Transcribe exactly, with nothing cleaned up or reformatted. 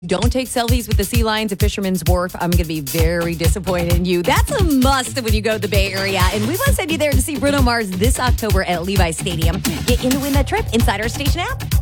Don't take selfies with the sea lions at Fisherman's Wharf. I'm going to be very disappointed in you. That's a must when you go to the Bay Area. And we want to send you there to see Bruno Mars this October at Levi's Stadium. Get in to win that trip inside our station app.